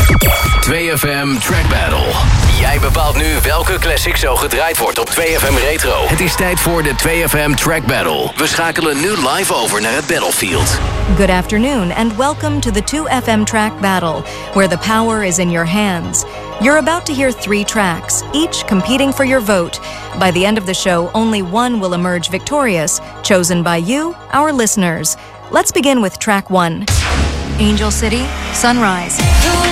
2FM Track Battle. Jij bepaalt nu welke classic zo gedraaid wordt op 2FM Retro. Het is tijd voor de 2FM Track Battle. We schakelen nu live over naar het battlefield. Good afternoon and welcome to the 2FM Track Battle, where the power is in your hands. You're about to hear 3 tracks, each competing for your vote. By the end of the show, only one will emerge victorious, chosen by you, our listeners. Let's begin with track 1. Angel City, Sunrise.